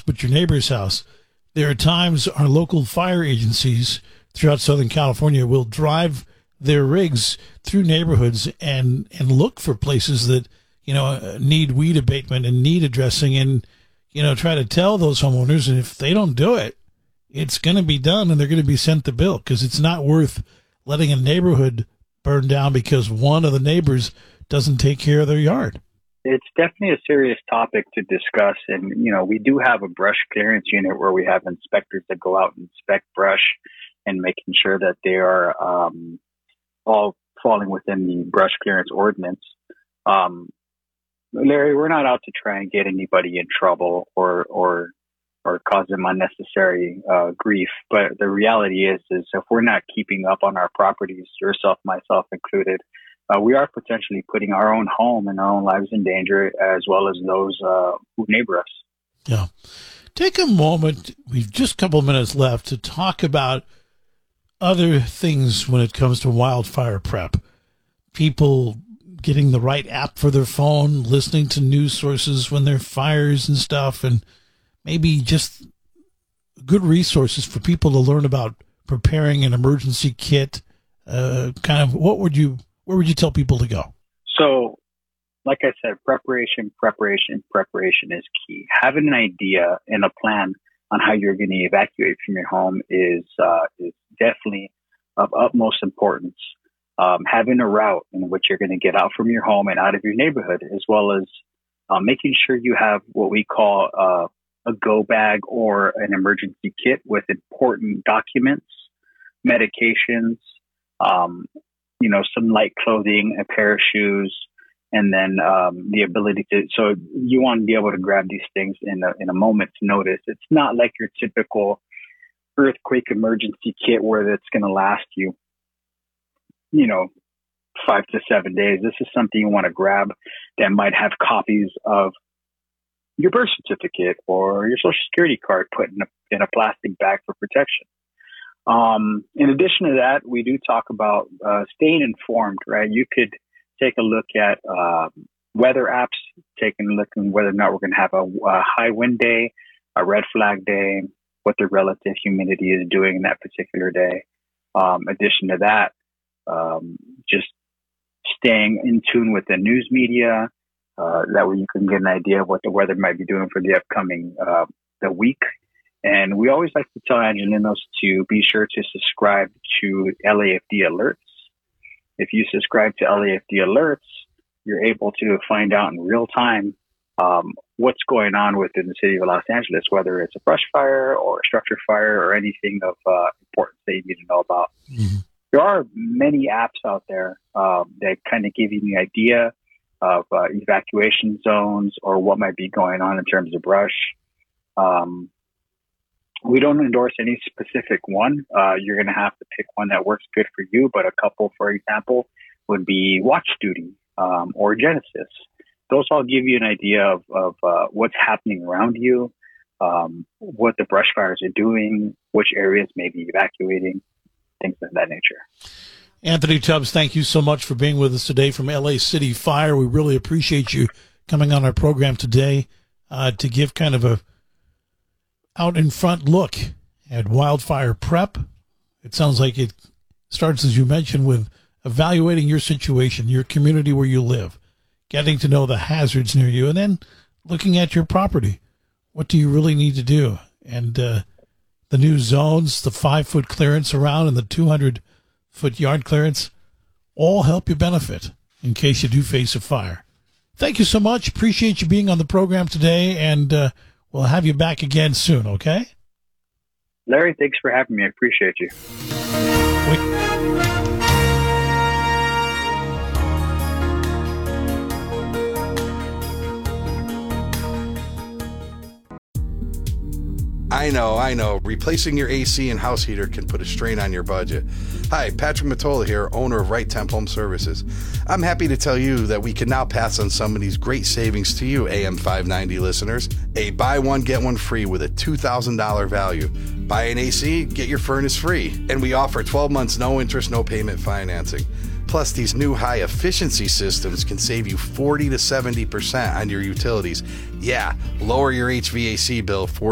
but your neighbor's house. There are times our local fire agencies throughout Southern California will drive their rigs through neighborhoods and look for places that, need weed abatement and need addressing, and, try to tell those homeowners, and if they don't do it, it's going to be done and they're going to be sent the bill, because it's not worth letting a neighborhood burn down because one of the neighbors doesn't take care of their yard. It's definitely a serious topic to discuss. And, we do have a brush clearance unit where we have inspectors that go out and inspect brush and making sure that they are all falling within the brush clearance ordinance. Larry, we're not out to try and get anybody in trouble or cause them unnecessary grief. But the reality is if we're not keeping up on our properties, yourself, myself included, we are potentially putting our own home and our own lives in danger, as well as those who neighbor us. Yeah. Take a moment, we've just a couple of minutes left, to talk about other things when it comes to wildfire prep. People getting the right app for their phone, listening to news sources when there are fires and stuff, and maybe just good resources for people to learn about preparing an emergency kit. Where would you tell people to go? So, like I said, preparation is key. Having an idea and a plan on how you're going to evacuate from your home is definitely of utmost importance. Having a route in which you're going to get out from your home and out of your neighborhood, as well as making sure you have what we call a go bag or an emergency kit with important documents, medications, some light clothing, a pair of shoes, and then the ability to. So you want to be able to grab these things in a moment's notice. It's not like your typical earthquake emergency kit where it's going to last you, 5 to 7 days. This is something you want to grab that might have copies of your birth certificate or your social security card put in a plastic bag for protection. In addition to that, we do talk about staying informed, right? You could take a look at weather apps, taking a look at whether or not we're going to have a high wind day, a red flag day, what the relative humidity is doing in that particular day. Addition to that, just staying in tune with the news media. That way you can get an idea of what the weather might be doing for the upcoming the week. And we always like to tell Angelenos to be sure to subscribe to LAFD alerts. If you subscribe to LAFD alerts, you're able to find out in real time what's going on within the city of Los Angeles, whether it's a brush fire or a structure fire or anything of importance that you need to know about. Mm-hmm. There are many apps out there that kind of give you the idea of evacuation zones or what might be going on in terms of brush. We don't endorse any specific one. You're going to have to pick one that works good for you, but a couple, for example, would be Watch Duty or Genesis. Those all give you an idea of what's happening around you, what the brush fires are doing, which areas may be evacuating, things of that nature. Anthony Tubbs, thank you so much for being with us today from LA City Fire. We really appreciate you coming on our program today to give kind of a out in front look at wildfire prep. It sounds like it starts, as you mentioned, with evaluating your situation, your community where you live, getting to know the hazards near you, and then looking at your property. What do you really need to do? And the new zones, the 5-foot clearance around and the 200-foot yard clearance all help you benefit in case you do face a fire. Thank you so much. Appreciate you being on the program today, and we'll have you back again soon, okay? Larry, thanks for having me. I appreciate you. I know. Replacing your AC and house heater can put a strain on your budget. Hi, Patrick Matola here, owner of Right Temp Home Services. I'm happy to tell you that we can now pass on some of these great savings to you, AM 590 listeners. A buy one, get one free with a $2,000 value. Buy an AC, get your furnace free. And we offer 12 months, no interest, no payment financing. Plus, these new high-efficiency systems can save you 40 to 70% on your utilities. Yeah, lower your HVAC bill